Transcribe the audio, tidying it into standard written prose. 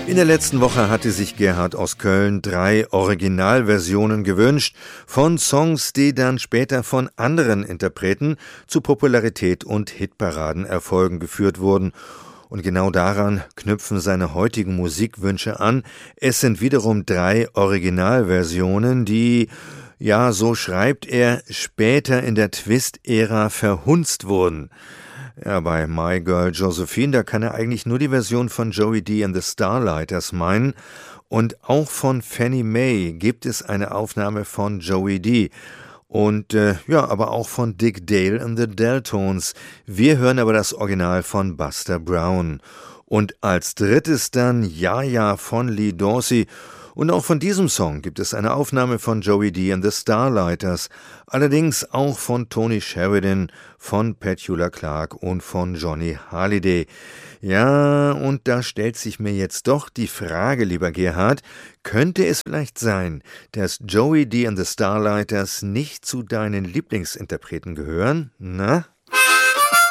In der letzten Woche hatte sich Gerhard aus Köln 3 Originalversionen gewünscht von Songs, die dann später von anderen Interpreten zu Popularität und Hitparadenerfolgen geführt wurden. Und genau daran knüpfen seine heutigen Musikwünsche an. Es sind wiederum 3 Originalversionen, die, ja, so schreibt er, später in der Twist-Ära verhunzt wurden. Ja, bei My Girl Josephine, da kann er eigentlich nur die Version von Joey D and the Starlighters meinen. Und auch von Fannie Mae gibt es eine Aufnahme von Joey D. Und aber auch von Dick Dale and the Deltones. Wir hören aber das Original von Buster Brown. Und als drittes dann Ja Ja von Lee Dorsey. Und auch von diesem Song gibt es eine Aufnahme von Joey D and the Starlighters, allerdings auch von Tony Sheridan, von Petula Clark und von Johnny Hallyday. Ja, und da stellt sich mir jetzt doch die Frage, lieber Gerhard, könnte es vielleicht sein, dass Joey D and the Starlighters nicht zu deinen Lieblingsinterpreten gehören? Na?